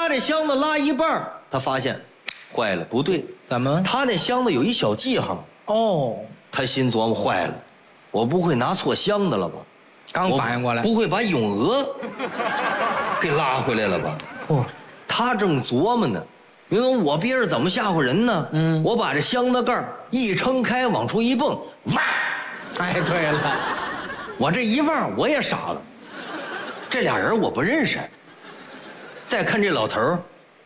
这箱子拉一半，他发现坏了，不对， 怎么？ 他那箱子有一小记号。 哦， 他心琢磨坏了，我不会拿错箱子了吧？ 刚反应过来， 不会把咏鹅给拉回来了吧？ 哦， 他正琢磨呢，因为我憋着怎么吓唬人呢？我把这箱子盖一撑开，往出一蹦，哇！ 哎，对了， 我这一望，我也傻了，这俩人我不认识。再看这老头儿，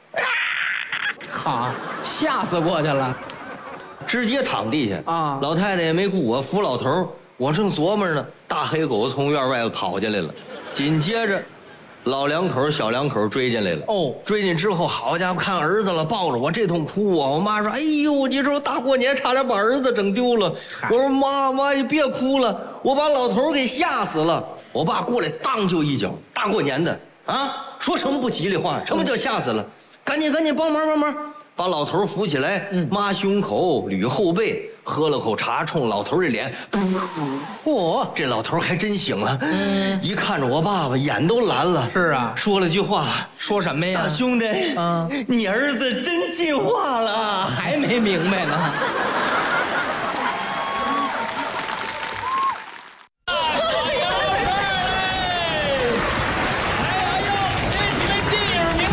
好，吓死过去了。 直接躺地下啊！ 老太太也没顾我，扶老头儿。我正琢磨呢，大黑狗从院外头跑进来了，紧接着，老两口小两口追进来了。 哦， 追进之后，好家伙，看儿子了，抱着我这通哭啊！我妈说：“哎呦，你说大过年差点把儿子整丢了。”我说：“妈，你别哭了，我把老头给吓死了。”我爸过来当就一脚，大过年的啊，说什么不吉利话？什么叫吓死了？赶紧帮忙！把老头扶起来，抹胸口，捋后背，喝了口茶，冲老头这脸，嚯！这老头还真醒了，一看着我爸爸，眼都蓝了。 是啊， 说了句话， 说什么呀？ 大兄弟，你儿子真进化了， 还没明白呢。